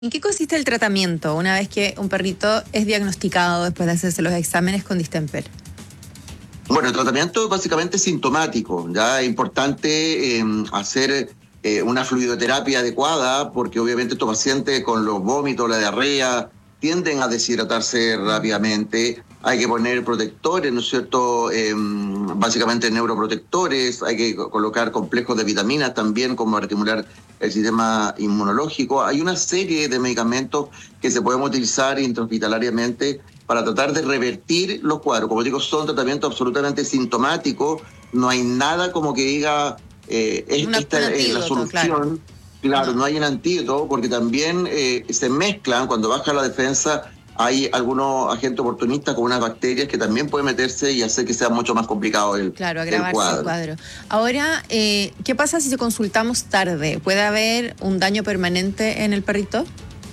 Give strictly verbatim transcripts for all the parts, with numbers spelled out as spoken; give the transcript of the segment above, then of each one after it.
¿En qué consiste el tratamiento una vez que un perrito es diagnosticado después de hacerse los exámenes con distemper? Bueno, el tratamiento es básicamente sintomático. Ya es importante eh, hacer eh, una fluidoterapia adecuada porque obviamente estos pacientes con los vómitos, la diarrea, tienden a deshidratarse rápidamente. Hay que poner protectores, ¿no es cierto? Eh, básicamente neuroprotectores. Hay que colocar complejos de vitaminas también como para estimular el sistema inmunológico. Hay una serie de medicamentos que se pueden utilizar intrahospitalariamente para tratar de revertir los cuadros. Como digo, son tratamientos absolutamente sintomáticos. No hay nada como que diga, eh, esta es la solución. Claro, claro, no hay un antídoto, porque también eh, se mezclan, cuando baja la defensa, hay algunos agentes oportunistas con unas bacterias que también pueden meterse y hacer que sea mucho más complicado el, claro, agravarse el cuadro. el cuadro. Ahora, eh, ¿qué pasa si consultamos tarde? ¿Puede haber un daño permanente en el perrito?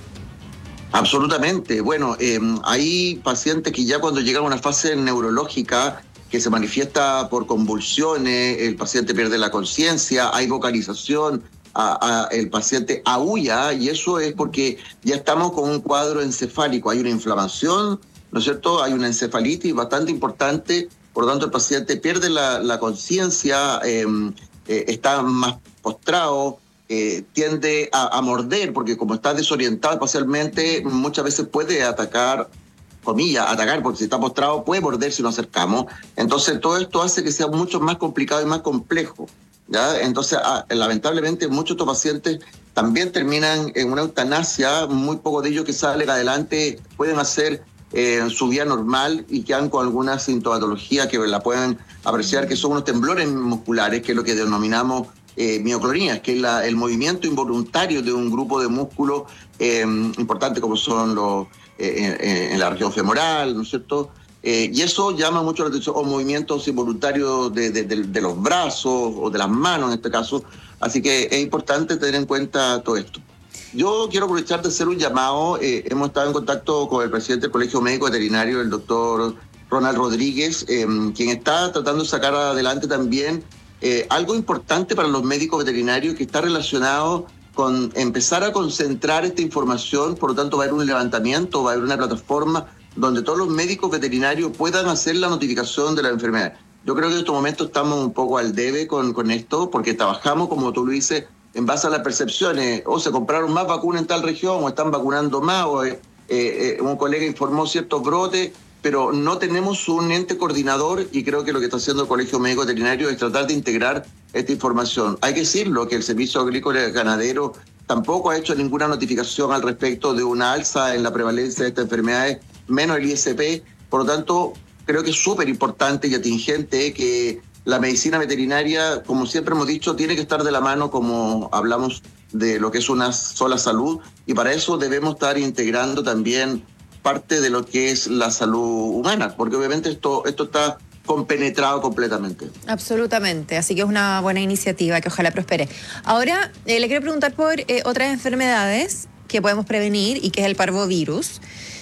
Absolutamente. Bueno, eh, hay pacientes que ya cuando llegan a una fase neurológica que se manifiesta por convulsiones, el paciente pierde la conciencia, hay vocalización, a, a, el paciente aúlla, y eso es porque ya estamos con un cuadro encefálico, hay una inflamación, ¿no es cierto? Hay una encefalitis bastante importante, por lo tanto el paciente pierde la, la conciencia, eh, eh, está más postrado, Eh, tiende a, a morder, porque como está desorientado espacialmente, muchas veces puede atacar, comillas, atacar, porque si está postrado puede morder si nos acercamos. Entonces todo esto hace que sea mucho más complicado y más complejo, ¿ya? Entonces, ah, lamentablemente, muchos de estos pacientes también terminan en una eutanasia. Muy pocos de ellos que salen adelante pueden hacer eh, su vida normal y quedan con alguna sintomatología que la pueden apreciar, que son unos temblores musculares, que es lo que denominamos Eh, mioclonías, que es la, el movimiento involuntario de un grupo de músculos eh, importantes como son los eh, eh, en la región femoral, ¿no es cierto? Eh, y eso llama mucho la atención, o movimientos involuntarios de, de, de, de los brazos o de las manos en este caso. Así que es importante tener en cuenta todo esto. Yo quiero aprovechar de hacer un llamado. Eh, hemos estado en contacto con el presidente del Colegio Médico Veterinario, el doctor Ronald Rodríguez, eh, quien está tratando de sacar adelante también Eh, algo importante para los médicos veterinarios, que está relacionado con empezar a concentrar esta información. Por lo tanto, va a haber un levantamiento, va a haber una plataforma donde todos los médicos veterinarios puedan hacer la notificación de la enfermedad. Yo creo que en estos momentos estamos un poco al debe con, con esto, porque trabajamos, como tú lo dices, en base a las percepciones. O se compraron más vacunas en tal región, o están vacunando más, o eh, eh, un colega informó ciertos brotes, pero no tenemos un ente coordinador, y creo que lo que está haciendo el Colegio Médico Veterinario es tratar de integrar esta información. Hay que decirlo, que el Servicio Agrícola y Ganadero tampoco ha hecho ninguna notificación al respecto de una alza en la prevalencia de estas enfermedades, menos el I S P. Por lo tanto, creo que es súper importante y atingente que la medicina veterinaria, como siempre hemos dicho, tiene que estar de la mano, como hablamos de lo que es una sola salud, y para eso debemos estar integrando también parte de lo que es la salud humana, porque obviamente esto, esto está compenetrado completamente. Absolutamente, así que es una buena iniciativa que ojalá prospere. Ahora, eh, le quiero preguntar por eh, otras enfermedades que podemos prevenir, y que es el parvovirus,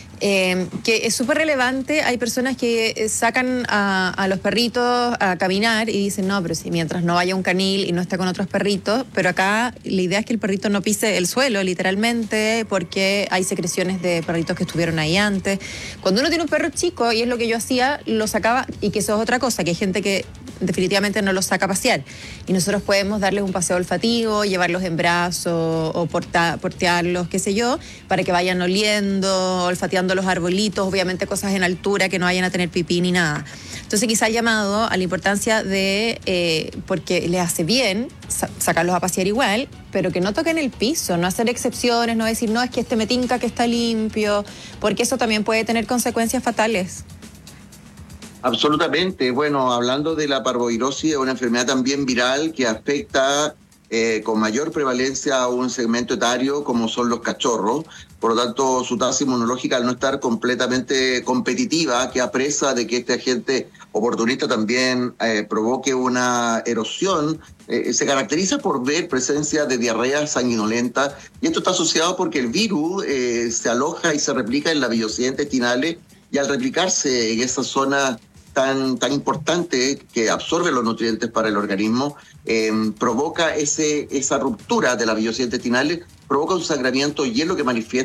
eh, que es súper relevante. Hay personas que sacan a, a los perritos a caminar y dicen, no, pero si mientras no vaya un canil y no esté con otros perritos, pero acá la idea es que el perrito no pise el suelo, literalmente, porque hay secreciones de perritos que estuvieron ahí antes. Cuando uno tiene un perro chico, y es lo que yo hacía, lo sacaba, y que eso es otra cosa, que hay gente que definitivamente no los saca a pasear, y nosotros podemos darles un paseo olfativo, llevarlos en brazos o porta, portearlos, qué sé yo, para que vayan oliendo, olfateando los arbolitos, obviamente cosas en altura, que no vayan a tener pipí ni nada. Entonces quizá llamado a la importancia de, eh, porque les hace bien sa- sacarlos a pasear igual, pero que no toquen el piso, no hacer excepciones, no decir, no, es que este me tinca que está limpio, porque eso también puede tener consecuencias fatales. Absolutamente. Bueno, hablando de la parvovirosis, es una enfermedad también viral que afecta eh, con mayor prevalencia a un segmento etario como son los cachorros. Por lo tanto, su tasa inmunológica, al no estar completamente competitiva, que apresa de que este agente oportunista también eh, provoque una erosión, eh, se caracteriza por ver presencia de diarrea sanguinolenta, y esto está asociado porque el virus eh, se aloja y se replica en las vellosidades intestinales, y al replicarse en esa zona tan, tan importante que absorbe los nutrientes para el organismo, eh, provoca ese, esa ruptura de las vías intestinales, provoca un sangramiento y es lo que manifiesta